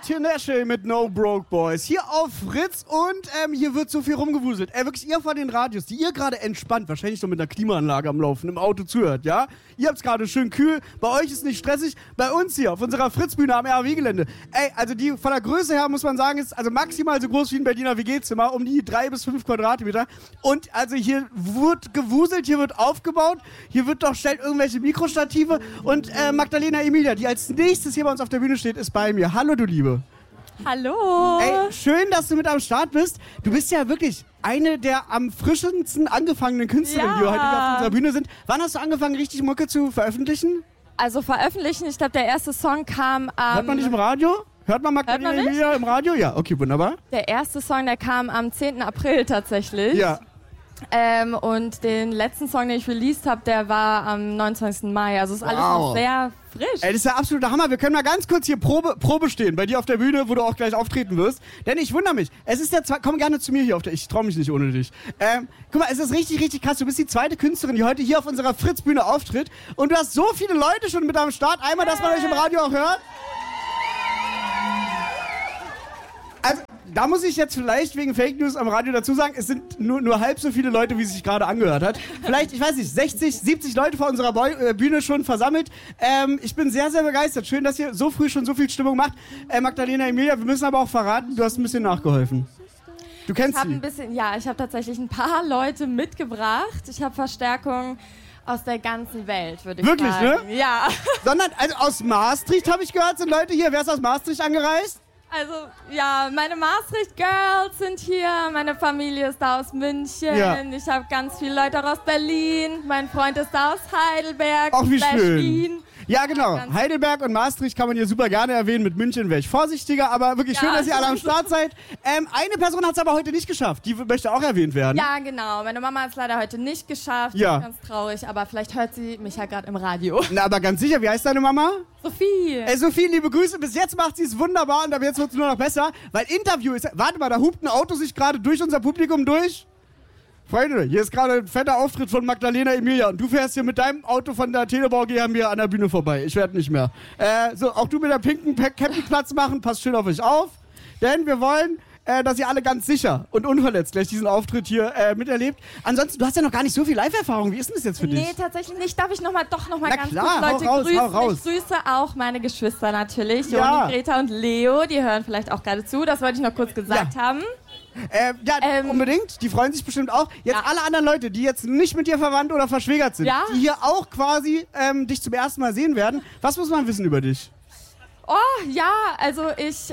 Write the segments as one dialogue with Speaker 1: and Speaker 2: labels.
Speaker 1: Tinashe mit No Broke Boys. Hier auf Fritz und hier wird so viel rumgewuselt. Wirklich, ihr vor den Radios, die ihr gerade entspannt, wahrscheinlich so mit einer Klimaanlage am Laufen, im Auto zuhört, ja? Ihr habt's gerade schön kühl, bei euch ist nicht stressig, bei uns hier auf unserer Fritzbühne am RAW-Gelände. Also die von der Größe her, muss man sagen, ist also maximal so groß wie ein Berliner WG-Zimmer, um die 3 bis 5 Quadratmeter. Und also hier wird gewuselt, hier wird aufgebaut, hier wird doch stellt irgendwelche Mikrostative und Magdalena Emilia, die als nächstes hier bei uns auf der Bühne steht, ist bei mir. Hallo, du Liebe.
Speaker 2: Hallo.
Speaker 1: Ey, schön, dass du mit am Start bist. Du bist ja wirklich eine der am frischendsten angefangenen Künstlerinnen, die heute hier auf unserer Bühne sind. Wann hast du angefangen, richtig Mucke zu veröffentlichen?
Speaker 2: Also veröffentlichen, ich glaube, der erste Song kam am...
Speaker 1: Hört man dich im Radio? Hört man Magdalena Emilia im Radio? Ja, okay, wunderbar.
Speaker 2: Der erste Song, der kam am 10. April tatsächlich.
Speaker 1: Ja.
Speaker 2: Und den letzten Song, den ich released habe, der war am 29. Mai. Also ist alles noch sehr frisch.
Speaker 1: Ey, das ist der absolute Hammer. Wir können mal ganz kurz hier Probe stehen, bei dir auf der Bühne, wo du auch gleich auftreten wirst. Denn ich wundere mich. Es ist komm gerne zu mir hier ich traue mich nicht ohne dich. Guck mal, es ist richtig, richtig krass. Du bist die zweite Künstlerin, die heute hier auf unserer Fritz-Bühne auftritt. Und du hast so viele Leute schon mit am Start. Einmal, dass man euch im Radio auch hört. Also, da muss ich jetzt vielleicht wegen Fake News am Radio dazu sagen, es sind nur halb so viele Leute, wie es sich gerade angehört hat. Vielleicht, ich weiß nicht, 60, 70 Leute vor unserer Bühne schon versammelt. Ich bin sehr, sehr begeistert. Schön, dass ihr so früh schon so viel Stimmung macht. Magdalena Emilia, wir müssen aber auch verraten, du hast ein bisschen nachgeholfen. Du kennst sie.
Speaker 2: Ich habe tatsächlich ein paar Leute mitgebracht. Ich habe Verstärkung aus der ganzen Welt, würde ich sagen.
Speaker 1: Wirklich, ne?
Speaker 2: Ja.
Speaker 1: Sondern, also aus Maastricht, habe ich gehört, sind Leute hier. Wer ist aus Maastricht angereist?
Speaker 2: Also, ja, meine Maastricht-Girls sind hier, meine Familie ist da aus München, ich habe ganz viele Leute auch aus Berlin, mein Freund ist da aus Heidelberg,
Speaker 1: Ach, wie schön.
Speaker 2: Wien.
Speaker 1: Ja, genau. Heidelberg und Maastricht kann man hier super gerne erwähnen. Mit München wäre ich vorsichtiger, aber wirklich schön, dass ihr alle am Start seid. Eine Person hat es aber heute nicht geschafft. Die möchte auch erwähnt werden.
Speaker 2: Ja, genau. Meine Mama hat es leider heute nicht geschafft.
Speaker 1: Ja.
Speaker 2: Ganz traurig, aber vielleicht hört sie mich ja gerade im Radio.
Speaker 1: Na, aber ganz sicher. Wie heißt deine Mama?
Speaker 2: Sophie.
Speaker 1: Sophie, liebe Grüße. Bis jetzt macht sie es wunderbar und ab jetzt wird es nur noch besser. Weil Interview ist... Warte mal, da hupt ein Auto sich gerade durch unser Publikum durch. Freunde, hier ist gerade ein fetter Auftritt von Magdalena Emilia und du fährst hier mit deinem Auto von der Telebau GmbH an der Bühne vorbei. Ich werde nicht mehr. Auch du mit der pinken Campingplatz machen, passt schön auf euch auf, denn wir wollen, dass ihr alle ganz sicher und unverletzt gleich diesen Auftritt hier miterlebt. Ansonsten, du hast ja noch gar nicht so viel Live-Erfahrung. Wie ist denn das jetzt für dich?
Speaker 2: Nee, tatsächlich nicht. Darf ich noch mal ganz
Speaker 1: klar,
Speaker 2: kurz Leute
Speaker 1: hau raus.
Speaker 2: Ich grüße auch meine Geschwister natürlich,
Speaker 1: Ja.
Speaker 2: Joni, Greta und Leo. Die hören vielleicht auch gerade zu. Das wollte ich noch kurz gesagt haben.
Speaker 1: Unbedingt. Die freuen sich bestimmt auch. Jetzt alle anderen Leute, die jetzt nicht mit dir verwandt oder verschwägert sind, die hier auch quasi dich zum ersten Mal sehen werden. Was muss man wissen über dich?
Speaker 2: Oh, ja, also ich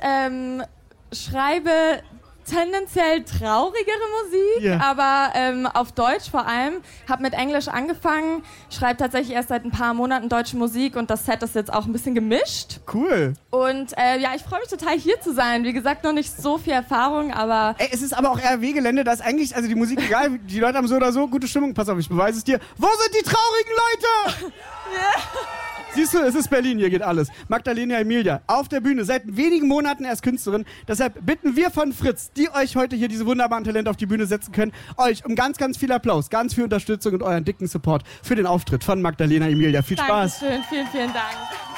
Speaker 2: schreibe tendenziell traurigere Musik, aber auf Deutsch vor allem. Hab mit Englisch angefangen, schreibe tatsächlich erst seit ein paar Monaten deutsche Musik und das Set ist jetzt auch ein bisschen gemischt.
Speaker 1: Cool.
Speaker 2: Und ich freue mich total hier zu sein. Wie gesagt, noch nicht so viel Erfahrung, aber...
Speaker 1: Es ist aber auch RW-Gelände, da ist eigentlich, also die Musik egal, die Leute haben so oder so gute Stimmung. Pass auf, ich beweise es dir. Wo sind die traurigen Leute? Siehst du, es ist Berlin, hier geht alles. Magdalena Emilia, auf der Bühne, seit wenigen Monaten erst Künstlerin. Deshalb bitten wir von Fritz, die euch heute hier diese wunderbaren Talente auf die Bühne setzen können, euch um ganz, ganz viel Applaus, ganz viel Unterstützung und euren dicken Support für den Auftritt von Magdalena Emilia. Viel Spaß.
Speaker 2: Dankeschön, vielen, vielen Dank.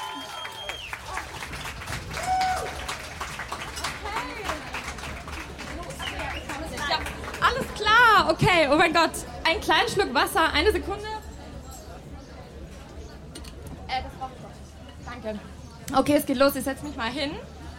Speaker 2: Ja, alles klar, okay, oh mein Gott. Einen kleinen Schluck Wasser, eine Sekunde. Das brauche ich noch. Danke. Okay, es geht los. Ich setze mich mal hin.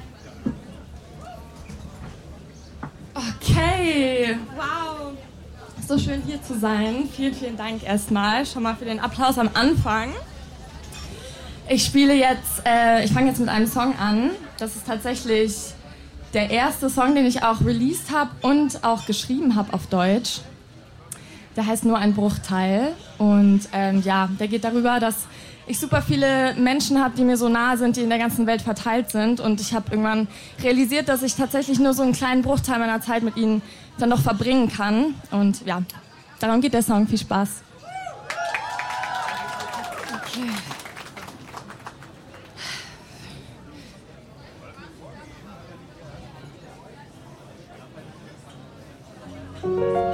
Speaker 2: Okay. Wow. So schön hier zu sein. Vielen, vielen Dank erstmal. Schon mal für den Applaus am Anfang. Ich fange jetzt mit einem Song an. Das ist tatsächlich der erste Song, den ich auch released habe und auch geschrieben habe auf Deutsch. Der heißt Nur ein Bruchteil. Und der geht darüber, dass ich super viele Menschen habe, die mir so nahe sind, die in der ganzen Welt verteilt sind. Und ich habe irgendwann realisiert, dass ich tatsächlich nur so einen kleinen Bruchteil meiner Zeit mit ihnen dann noch verbringen kann. Und ja, darum geht der Song. Viel Spaß. Okay.